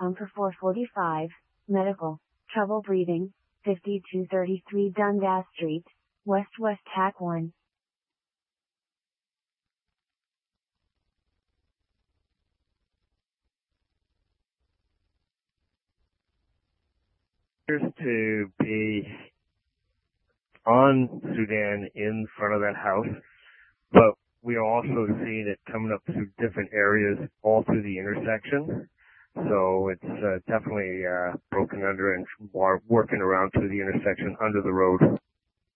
come for 445, medical, trouble breathing, 5233 Dundas Street, West Tac 1. Appears to be on Sudan in front of that house, but we are also seeing it coming up through different areas all through the intersection. So it's definitely broken under and working around through the intersection under the road.